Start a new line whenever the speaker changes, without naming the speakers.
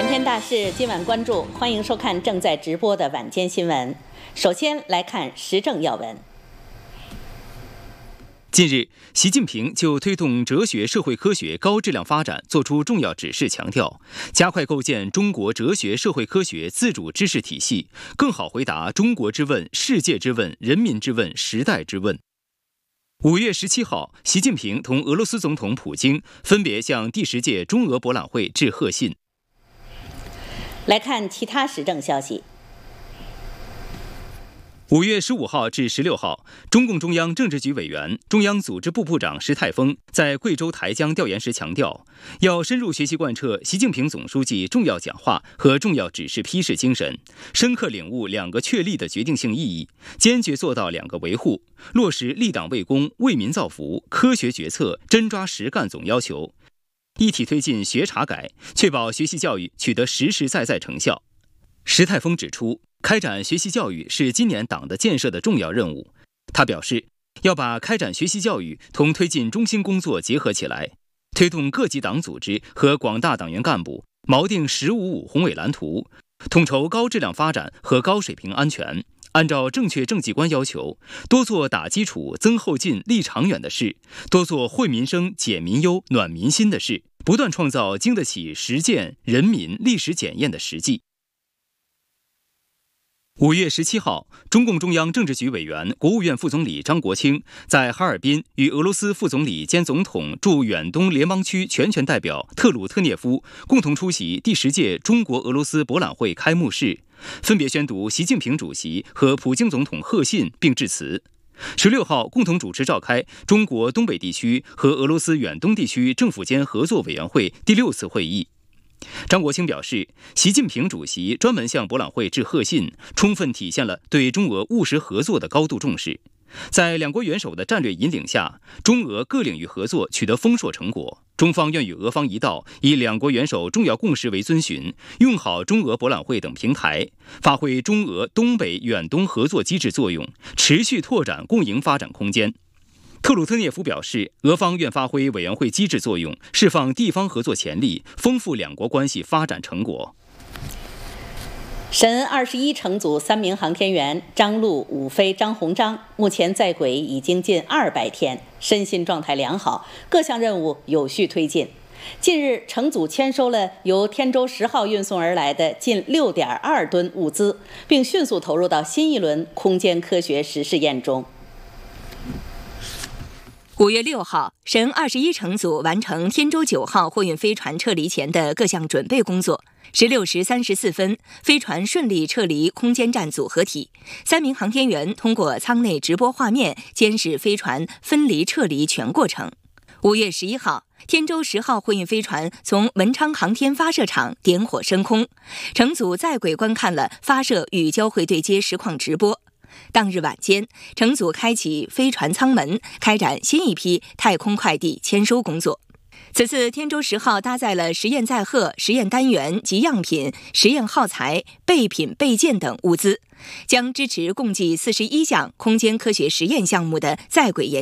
全天大事今晚关注，欢迎收看正在直播的晚间新闻。首先来看时政要闻。
近日，习近平就推动哲学社会科学高质量发展作出重要指示，强调加快构建中国哲学社会科学自主知识体系，更好回答中国之问、世界之问、人民之问、时代之问。5月17号，习近平同俄罗斯总统普京分别向第10届中俄博览会致贺信。
来看其他时政消息。
5月15号至16号，中共中央政治局委员、中央组织部部长石泰峰在贵州台江调研时强调，要深入学习贯彻习近平总书记重要讲话和重要指示批示精神，深刻领悟2个确立的决定性意义，坚决做到2个维护，落实立党为公、为民造福、科学决策、真抓实干总要求，一体推进学查改，确保学习教育取得实实在在成效。石泰峰指出，开展学习教育是今年党的建设的重要任务。他表示，要把开展学习教育同推进中心工作结合起来，推动各级党组织和广大党员干部锚定“15+5”宏伟蓝图，统筹高质量发展和高水平安全，按照正确政绩观要求，多做打基础、增后劲、立长远的事，多做惠民生、解民忧、暖民心的事，不断创造经得起实践、人民历史检验的实际。5月17号，中共中央政治局委员、国务院副总理张国清在哈尔滨与俄罗斯副总理兼总统驻远东联邦区全权代表特鲁特涅夫共同出席第10届中国俄罗斯博览会开幕式，分别宣读习近平主席和普京总统贺信并致辞。16号，共同主持召开中国东北地区和俄罗斯远东地区政府间合作委员会第6次会议。张国清表示，习近平主席专门向博览会致贺信，充分体现了对中俄务实合作的高度重视。在2国元首的战略引领下，中俄各领域合作取得丰硕成果。中方愿与俄方一道，以2国元首重要共识为遵循，用好中俄博览会等平台，发挥中俄东北远东合作机制作用，持续拓展共赢发展空间。特鲁特涅夫表示，俄方愿发挥委员会机制作用，释放地方合作潜力，丰富2国关系发展成果。
神21乘组3名航天员张陆、武飞、张鸿章目前在轨已经近200天，身心状态良好，各项任务有序推进。近日，乘组签收了由天舟10号运送而来的近6.2吨物资，并迅速投入到新一轮空间科学实试验中。
5月6号，神21乘组完成天舟9号货运飞船撤离前的各项准备工作。16时34分，飞船顺利撤离空间站组合体，3名航天员通过舱内直播画面监视飞船分离撤离全过程。5月11号，天舟10号货运飞船从文昌航天发射场点火升空，乘组在轨观看了发射与交会对接实况直播。当日晚间，乘组开启飞船舱门，开展新一批太空快递签收工作。此次天舟10号搭载了实验载荷、实验单元及样品、实验耗材、备品备件等物资，将支持共计41项空间科学实验项目的在轨研究。